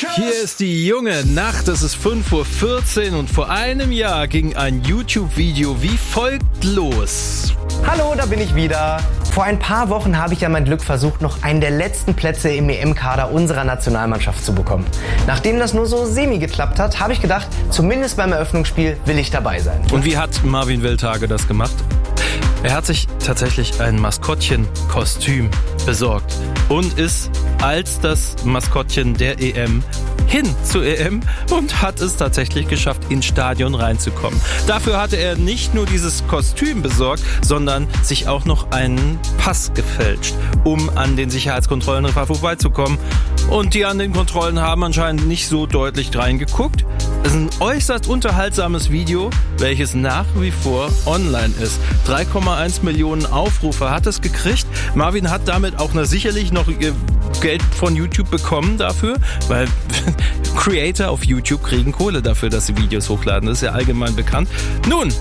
Hier ist die junge Nacht, es ist 5:14 Uhr und vor einem Jahr ging ein YouTube-Video wie folgt los. Hallo, da bin ich wieder. Vor ein paar Wochen habe ich ja mein Glück versucht, noch einen der letzten Plätze im EM-Kader unserer Nationalmannschaft zu bekommen. Nachdem das nur so semi geklappt hat, habe ich gedacht, zumindest beim Eröffnungsspiel will ich dabei sein. Und wie hat Marvin Welttage das gemacht? Er hat sich tatsächlich ein Maskottchenkostüm besorgt und ist als das Maskottchen der EM hin zur EM und hat es tatsächlich geschafft, ins Stadion reinzukommen. Dafür hatte er nicht nur dieses Kostüm besorgt, sondern sich auch noch einen Pass gefälscht, um an den Sicherheitskontrollen vorbeizukommen. Und die an den Kontrollen haben anscheinend nicht so deutlich reingeguckt. Es ist ein äußerst unterhaltsames Video, welches nach wie vor online ist. 3,1 Millionen Aufrufe hat es gekriegt. Marvin hat damit auch sicherlich noch Geld von YouTube bekommen dafür, weil Creator auf YouTube kriegen Kohle dafür, dass sie Videos hochladen. Das ist ja allgemein bekannt. Nun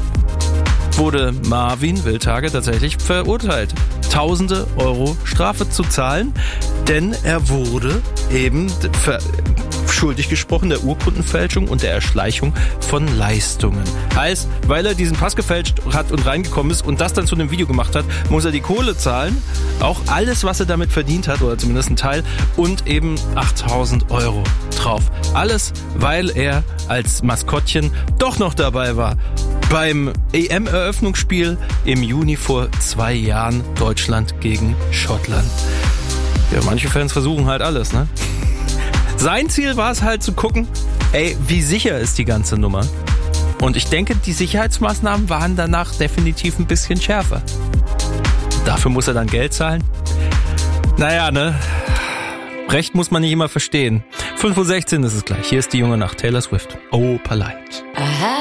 wurde Marvin Welttage tatsächlich verurteilt, Tausende Euro Strafe zu zahlen, denn er wurde eben schuldig gesprochen der Urkundenfälschung und der Erschleichung von Leistungen. Heißt, weil er diesen Pass gefälscht hat und reingekommen ist und das dann zu einem Video gemacht hat, muss er die Kohle zahlen, auch alles, was er damit verdient hat, oder zumindest ein Teil, und eben 8.000 Euro drauf. Alles, weil er als Maskottchen doch noch dabei war beim EM-Eröffnungsspiel im Juni vor 2 Jahren, Deutschland gegen Schottland. Ja, manche Fans versuchen halt alles, ne? Sein Ziel war es halt zu gucken, wie sicher ist die ganze Nummer. Und ich denke, die Sicherheitsmaßnahmen waren danach definitiv ein bisschen schärfer. Dafür muss er dann Geld zahlen. Naja, ne? Recht muss man nicht immer verstehen. 5:16 Uhr ist es gleich. Hier ist die junge Nacht, Taylor Swift. Oh, polite.